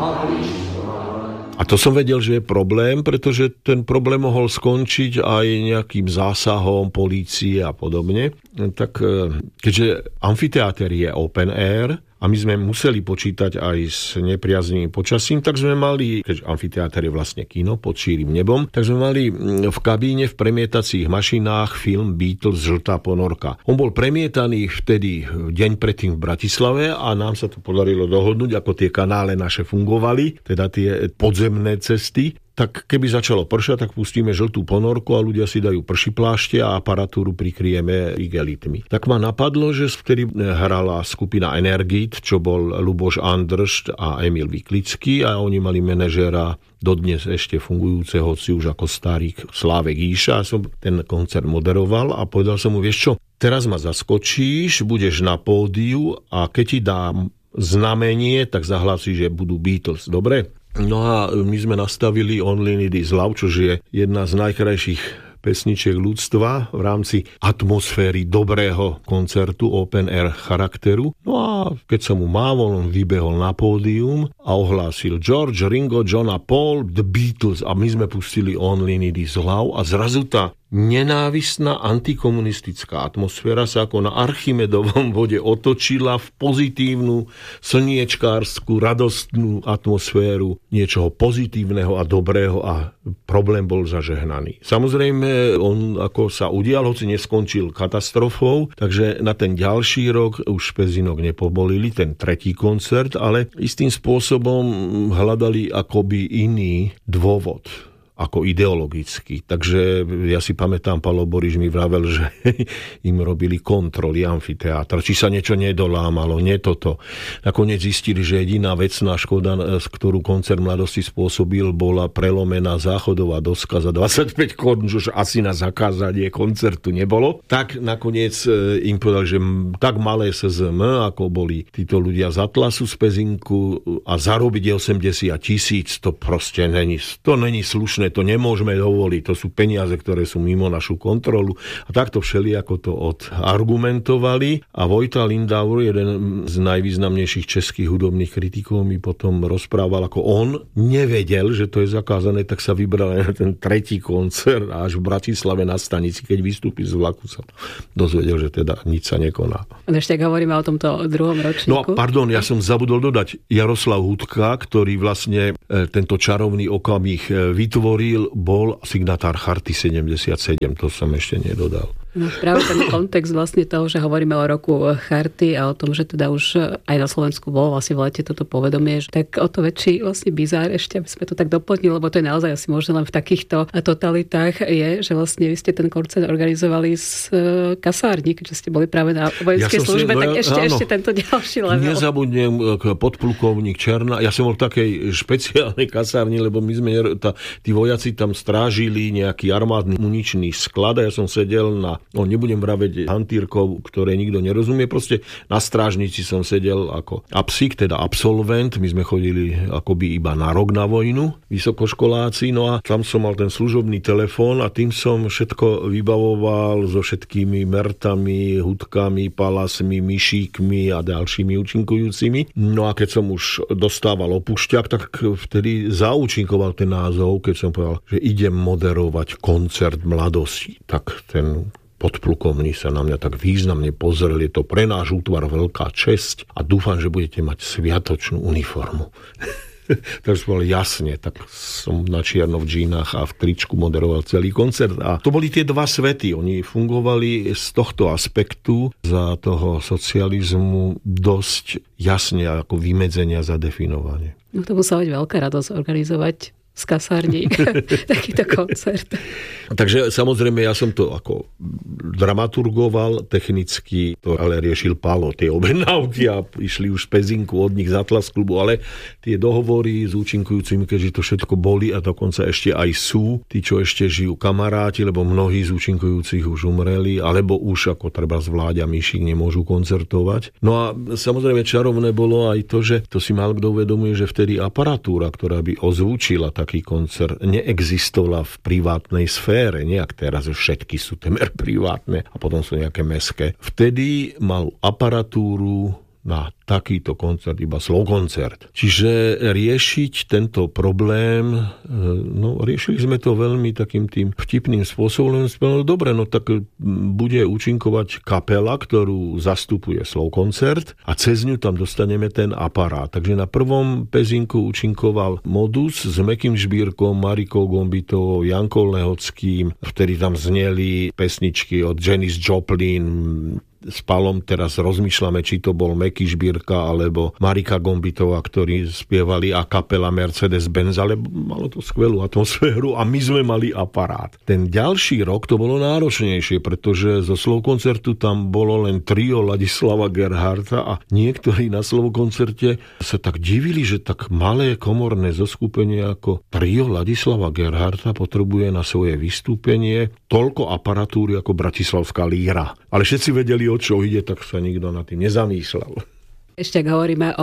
A to som vedel, že je problém, pretože ten problém mohol skončiť aj nejakým zásahom polície a podobne. Tak keďže amfiteáter je open air a my sme museli počítať aj s nepriazným počasím, tak sme mali, keďže amfiteáter je vlastne kino pod šírim nebom, tak sme mali v kabíne v premietacích mašinách film Beatles Žltá ponorka. On bol premietaný vtedy deň predtým v Bratislave a nám sa to podarilo dohodnúť, ako tie kanále naše fungovali, teda tie podzemné cesty. Tak keby začalo pršať, tak pustíme Žltú ponorku a ľudia si dajú pršiplášte a aparatúru prikryjeme igelitmi. Tak ma napadlo, že vtedy hrala skupina Energit, čo bol Luboš Andršt a Emil Viklický a oni mali manažéra dodnes ešte fungujúceho, hoci už ako starý Slávek Íša. Som ten koncert moderoval a povedal som mu, vieš čo, teraz ma zaskočíš, budeš na pódiu a keď ti dám znamenie, tak zahlasíš, že budú Beatles. Dobre? No a my sme nastavili Only Need Is Love, čo je jedna z najkrajších pesničiek ľudstva v rámci atmosféry dobrého koncertu open air charakteru. No a keď som mu mávol, on vybehol na pódium a ohlásil George, Ringo, John a Paul, The Beatles a my sme pustili Only Need Is Love a zrazu tá nenávistná antikomunistická atmosféra sa ako na Archimedovom vode otočila v pozitívnu, slniečkárskú, radostnú atmosféru niečoho pozitívneho a dobrého a problém bol zažehnaný. Samozrejme, on ako sa udial, hoci neskončil katastrofou, takže na ten ďalší rok už Pezinok nepovolili, ten tretí koncert, ale istým spôsobom hľadali akoby iný dôvod ako ideologický. Takže ja si pamätám, Palo Boriš mi vravel, že im robili kontroly amfiteátra, či sa niečo nedolámalo, nie toto. Nakoniec zistili, že jediná vecná škoda, ktorú koncert Mladosti spôsobil, bola prelomená záchodová doska za 25 korún, že asi na zakázanie koncertu nebolo. Tak nakoniec im povedal, že tak malé SZM, ako boli títo ľudia z Atlasu z Pezinku a zarobiť 80 000, to proste není slušné, to nemôžeme dovoliť, to sú peniaze, ktoré sú mimo našu kontrolu. A takto všelijako to odargumentovali a Vojta Lindauer, jeden z najvýznamnejších českých hudobných kritikov, mi potom rozprával, ako on nevedel, že to je zakázané, tak sa vybral na ten tretí koncert a až v Bratislave na stanici, keď vystúpi z vlaku, sa dozvedel, že teda nič sa nekoná. Ešte ak hovoríme o tomto druhom ročníku. No pardon, ja som zabudol dodať, Jaroslav Hudka, ktorý vlastne tento čarovný okamih vytvoril, bol signatár Charty 77, to som ešte nedodal. No, práve ten kontext vlastne toho, že hovoríme o roku Charty a o tom, že teda už aj na Slovensku bolo vlastne v lete toto povedomie, tak o to väčší vlastne bizár ešte, aby sme to tak doplnili, lebo to je naozaj asi možno len v takýchto totalitách je, že vlastne vy ste ten koncert organizovali z kasárni, keďže ste boli práve na vojenskej službe, tak ešte tento ďalší level. Nezabudnem podplukovník Černá, ja som bol v takej špeciálnej kasárni, lebo my sme, tí vojaci tam strážili nejaký armádny muničný sklad a ja som sedel na nebudem vraveť hantírkov, ktoré nikto nerozumie, proste na strážnici som sedel ako apsik, teda absolvent, my sme chodili akoby iba na rok na vojnu, vysokoškoláci, no a tam som mal ten služobný telefón a tým som všetko vybavoval so všetkými mertami, hudkami, palasmi, myšíkmi a ďalšími účinkujúcimi. No a keď som už dostával opušťak, tak vtedy zaúčinkoval ten názov, keď som povedal, že idem moderovať koncert Mladosti. Tak ten podplukovní sa na mňa tak významne pozreli, je to pre náš útvar veľká česť a dúfam, že budete mať sviatočnú uniformu. Tak som bol jasne, tak som na čierno v džínach a v tričku moderoval celý koncert a to boli tie dva svety, oni fungovali z tohto aspektu za toho socializmu dosť jasne ako vymedzenia zadefinovanie. No to musela byť veľká radosť organizovať z kasární takýto koncert. Takže samozrejme ja som to ako dramaturgoval, technicky to ale riešil Palo, tie objednávky a išli už z Pezinku od nich z Atlas klubu, ale tie dohovory s účinkujúcimi, keďže to všetko boli a dokonca ešte aj sú, tí, čo ešte žijú kamaráti, lebo mnohí z účinkujúcich už umreli, alebo už ako treba z Vláďa Mišík nemôžu koncertovať. No a samozrejme čarovné bolo aj to, že to si mal kto uvedomuje, že vtedy aparatúra, ktorá by ozvučila taký koncert, neexistovala v privátnej sfére, nejak teraz všetky sú temer privátne a potom sú nejaké mestské. Vtedy mal aparatúru na takýto koncert, iba Slovkoncert. Čiže riešiť tento problém, riešili sme to veľmi takým tým vtipným spôsobom. Dobre, tak bude účinkovať kapela, ktorú zastupuje Slovkoncert a cez ňu tam dostaneme ten aparát. Takže na prvom pezinku účinkoval Modus s Mäkkým Žbírkom, Marikou Gombitovou, Jankou Lehockým, vtedy tam zneli pesničky od Janis Joplin. S Palom teraz rozmýšľame, či to bol Mäkký Žbírka alebo Marika Gombitová, ktorí spievali a kapela Mercedes-Benz, ale malo to skvelú atmosféru a my sme mali aparát. Ten ďalší rok to bolo náročnejšie, pretože zo Slovkoncertu tam bolo len trio Ladislava Gerharta a niektorí na Slovkoncerte sa tak divili, že tak malé komorné zoskupenie ako trio Ladislava Gerharta potrebuje na svoje vystúpenie toľko aparatúry ako Bratislavská líra. Ale všetci vedeli, o čo ide, tak sa nikto nad tým nezamýšľal. Ešte ak hovoríme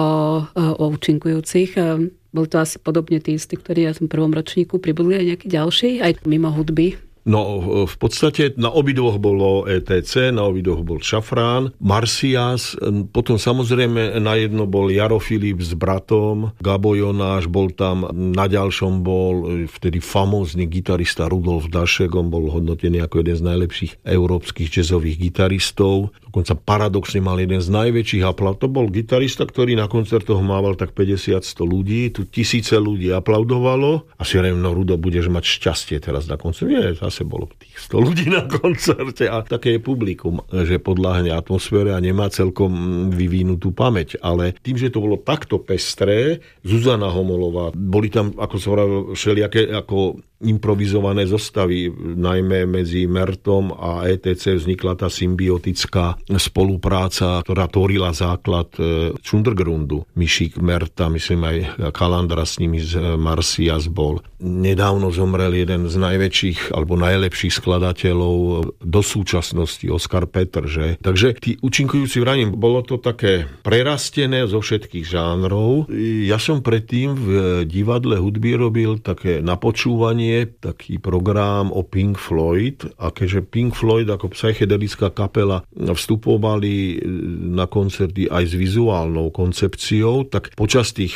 o účinkujúcich, boli to asi podobne tí istí, ktorí v prvom ročníku pribudli aj nejakí ďalší, aj mimo hudby? No, v podstate na obidvoch bolo ETC, na obidvoch bol Šafrán, Marsias, potom samozrejme na jedno bol Jaro Filip s bratom, Gabo Jonáš, bol tam, na ďalšom bol vtedy famózny gitarista Rudolf Dašek, on bol hodnotený ako jeden z najlepších európskych jazzových gitaristov, dokonca paradoxne mal jeden z najväčších aplaudov. To bol gitarista, ktorý na koncertoch mával tak 50-100 ľudí, tu tisíce ľudí aplaudovalo a si hovorím, Rudo, budeš mať šťastie teraz na koncerte. Nie, zase bolo tých 100 ľudí na koncerte a také je publikum, že podľahne atmosfére a nemá celkom vyvinutú pamäť. Ale tým, že to bolo takto pestré, Zuzana Homolová, boli tam, ako sa hovorilo, všelijaké ako improvizované zostavy, najmä medzi Mertom a ETC vznikla tá symbiotická spolupráca, ktorá tvorila základ Undergrundu. Mišík Merta, myslím aj Kalandra s nimi z Marsias bol. Nedávno zomrel jeden z najväčších alebo najlepších skladateľov do súčasnosti, Oskar Petr, že? Takže tí účinkujúci vrajím, bolo to také prerastené zo všetkých žánrov. Ja som predtým v divadle hudby robil také napočúvanie, taký program o Pink Floyd a keďže Pink Floyd ako psychedelická kapela vstupovali na koncerty aj s vizuálnou koncepciou, tak počas tých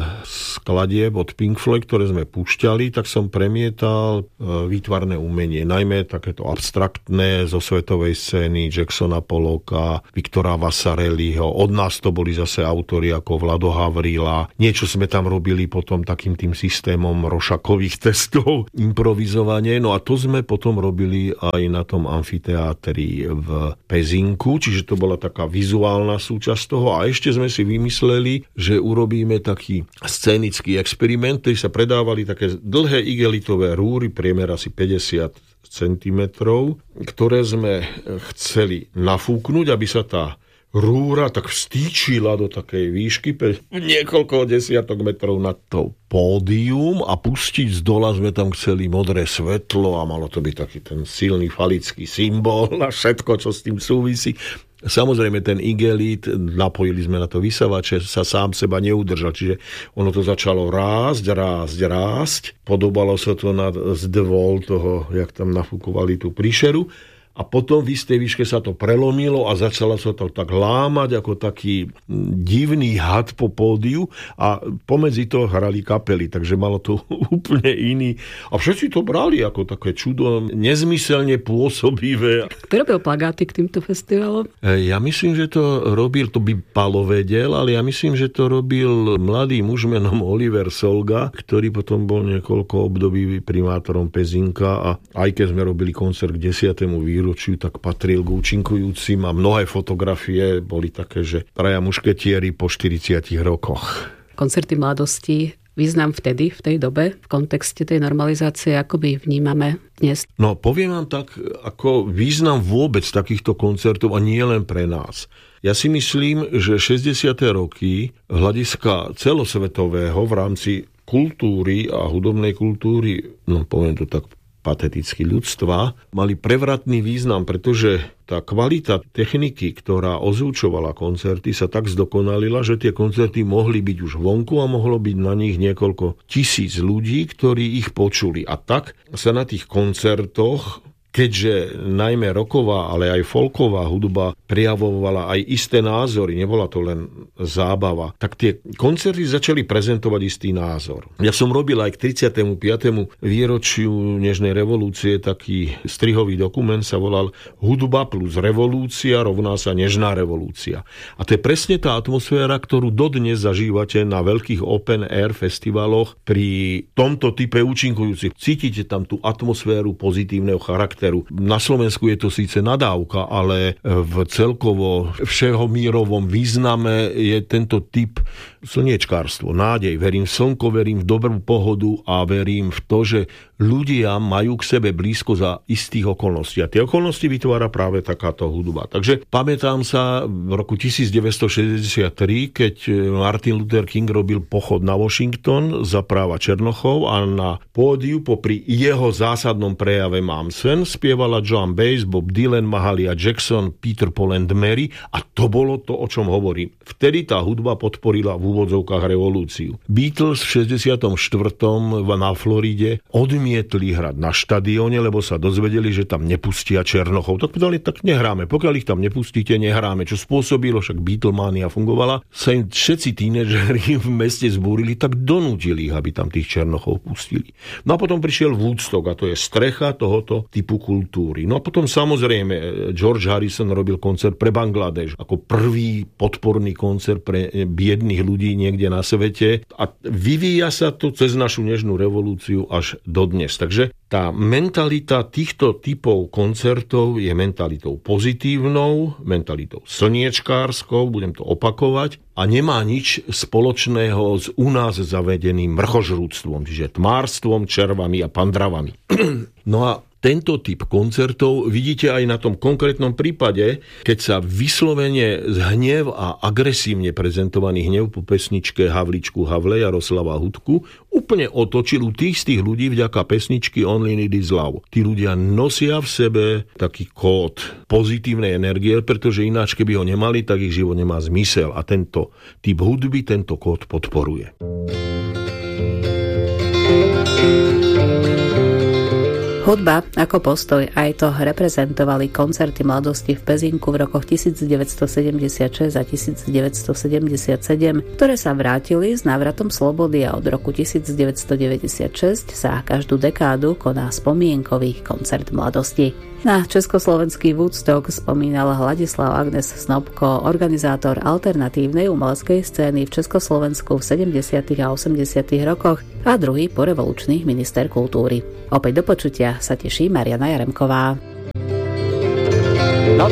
skladieb od Pink Floyd, ktoré sme púšťali, tak som premietal výtvarné umenie, najmä takéto abstraktné zo svetovej scény Jacksona Pollocka, Viktora Vasarelliho, od nás to boli zase autori ako Vlado Havrila, niečo sme tam robili potom takým tým systémom Rošakových testov, improvizovanie, no a to sme potom robili aj na tom amfiteátri v Pezinku, čiže to bola taká vizuálna súčasť toho a ešte sme si vymysleli, že urobíme taký scénický experiment, ktorý sa predávali také dlhé igelitové rúry, priemer asi 50 cm, ktoré sme chceli nafúknuť, aby sa tá rúra tak vstýčila do takej výšky niekoľko desiatok metrov nad tou pódium a pustiť z dola sme tam chceli modré svetlo a malo to byť taký ten silný falický symbol a všetko, čo s tým súvisí. Samozrejme ten igelit, napojili sme na to vysavače, sa sám seba neudržal, čiže ono to začalo rásť, podobalo sa to na zdvol toho, jak tam nafúkovali tú príšeru. A potom v istej výške sa to prelomilo a začala sa to tak lámať ako taký divný had po pódiu a pomedzi to hrali kapely, takže malo to úplne iný. A všetci to brali ako také čudo, nezmyselne pôsobivé. Kto robil plagáty k týmto festivalom? Ja myslím, že to robil, to by Palo vedel, ale ja myslím, že to robil mladý muž menom Oliver Solga, ktorý potom bol niekoľko období primátorom Pezinka a aj keď sme robili koncert k 10. výročiu, tak patril k účinkujúcim a mnohé fotografie boli také, že traja mušketieri po 40 rokoch. Koncerty mladosti, význam vtedy, v tej dobe, v kontexte tej normalizácie, ako my vnímame dnes? No, poviem vám tak, ako význam vôbec takýchto koncertov a nie len pre nás. Ja si myslím, že 60. roky hľadiska celosvetového v rámci kultúry a hudobnej kultúry, no poviem to tak pateticky, ľudstva, mali prevratný význam, pretože tá kvalita techniky, ktorá ozvučovala koncerty, sa tak zdokonalila, že tie koncerty mohli byť už vonku a mohlo byť na nich niekoľko tisíc ľudí, ktorí ich počuli. A tak sa na tých koncertoch, keďže najmä rocková, ale aj folková hudba prejavovala aj isté názory, nebola to len zábava, tak tie koncerty začali prezentovať istý názor. Ja som robil aj k 35. výročiu Nežnej revolúcie taký strihový dokument, sa volal Hudba plus revolúcia rovná sa Nežná revolúcia. A to je presne tá atmosféra, ktorú dodnes zažívate na veľkých open air festivaloch pri tomto type účinkujúcich. Cítite tam tú atmosféru pozitívneho charakteru. Na Slovensku je to síce nadávka, ale v celkovo všehomírovom význame je tento typ slniečkárstvo, nádej. Verím v slnko, verím v dobrú pohodu a verím v to, že ľudia majú k sebe blízko za istých okolností. A tie okolnosti vytvára práve takáto hudba. Takže pamätám sa v roku 1963, keď Martin Luther King robil pochod na Washington za práva Černochov a na pódiu popri jeho zásadnom prejave Mám sen spievala Joan Baez, Bob Dylan, Mahalia Jackson, Peter Paul and Mary a to bolo to, o čom hovorím. Vtedy tá hudba podporila v úvodzovkách revolúciu. Beatles v 64. na Floride odmietli hrať na štadióne, lebo sa dozvedeli, že tam nepustia Černochov. Tak povedali, tak nehráme. Pokiaľ ich tam nepustíte, nehráme. Čo spôsobilo, však Beatlemania fungovala, sa im všetci tínedžeri v meste zbúrili, tak donútili ich, aby tam tých Černochov pustili. No a potom prišiel Woodstock a to je strecha tohoto typu kultúry. No a potom samozrejme George Harrison robil koncert pre Bangladeš ako prvý podporný koncert pre biedných ľudí niekde na svete a vyvíja sa to cez našu nežnú revolúciu až dodnes. Takže tá mentalita týchto typov koncertov je mentalitou pozitívnou, mentalitou slniečkárskou, budem to opakovať, a nemá nič spoločného s u nás zavedeným mrchožrúctvom, čiže tmárstvom, červami a pandravami. No a tento typ koncertov vidíte aj na tom konkrétnom prípade, keď sa vyslovene z hnev a agresívne prezentovaný hnev po pesničke Havličku Havle Jaroslava Hudku úplne otočil u tých z tých ľudí vďaka pesničky Only Need Is Love. Tí ľudia nosia v sebe taký kód pozitívnej energie, pretože ináč keby ho nemali, tak ich život nemá zmysel a tento typ hudby tento kód podporuje. Hudba ako postoj, aj to reprezentovali koncerty mladosti v Pezinku v rokoch 1976 a 1977, ktoré sa vrátili s návratom slobody a od roku 1996 sa každú dekádu koná spomienkový koncert mladosti. Na československý Woodstock spomínal Hladislav Agnes Snopko, organizátor alternatívnej umeleckej scény v Československu v 70. a 80. rokoch a druhý porevolučný minister kultúry. Opäť do počutia sa teší Mariana Jaremková.